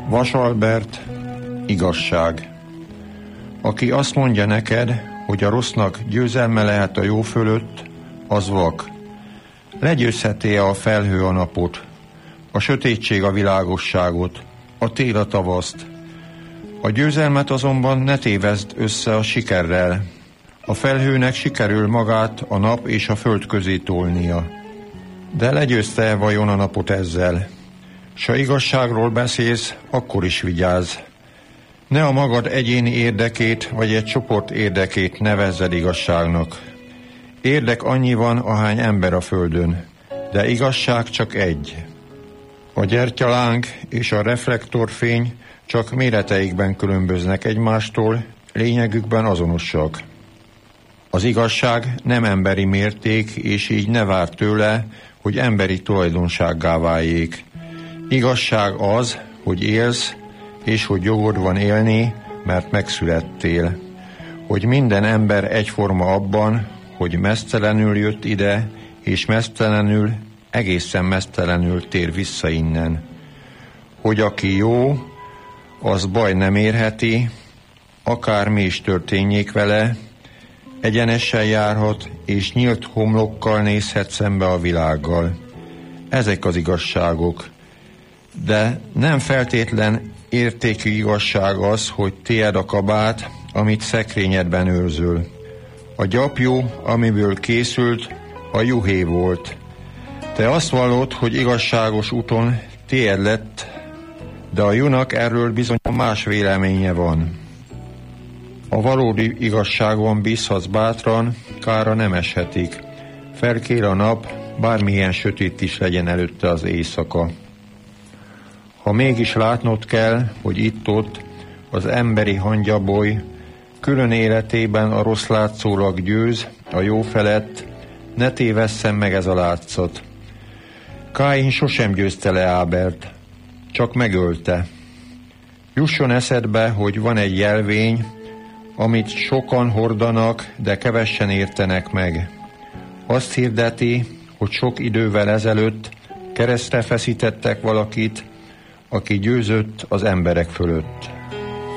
Vas Albert, igazság. Aki azt mondja neked, hogy a rossznak győzelme lehet a jó fölött, az vak. Legyőzheti-e a felhő a napot, a sötétség a világosságot, a tél a tavaszt? A győzelmet azonban ne tévezd össze a sikerrel. A felhőnek sikerül magát a nap és a föld közé tolnia. De legyőzte vajon a napot ezzel? S ha igazságról beszélsz, akkor is vigyázz. Ne a magad egyéni érdekét vagy egy csoport érdekét nevezzed igazságnak. Érdek annyi van, ahány ember a földön, de igazság csak egy. A gyertyaláng és a reflektorfény csak méreteikben különböznek egymástól, lényegükben azonosak. Az igazság nem emberi mérték, és így ne vár tőle, hogy emberi tulajdonsággá váljék. Igazság az, hogy élsz, és hogy jogod van élni, mert megszülettél. Hogy minden ember egyforma abban, hogy meztelenül jött ide, és meztelenül, egészen meztelenül tér vissza innen. Hogy aki jó, az baj nem érheti, akármi is történjék vele, egyenesen járhat, és nyílt homlokkal nézhet szembe a világgal. Ezek az igazságok. De nem feltétlen értékű igazság az, hogy tied a kabát, amit szekrényedben őrzöl. A gyapjú, amiből készült, a juhé volt. Te azt vallod, hogy igazságos úton tied lett, de a junak erről bizony más véleménye van. A valódi igazságon bízhatsz bátran, kára nem eshetik. Felkér a nap, bármilyen sötét is legyen előtte az éjszaka. Ha mégis látnod kell, hogy itt-ott az emberi hangyaboly külön életében a rossz látszólag győz a jó felett, ne tévesszem meg ez a látszat. Káin sosem győzte le Ábelt, csak megölte. Jusson eszedbe, hogy van egy jelvény, amit sokan hordanak, de kevessen értenek meg. Azt hirdeti, hogy sok idővel ezelőtt keresztre feszítettek valakit, aki győzött az emberek fölött.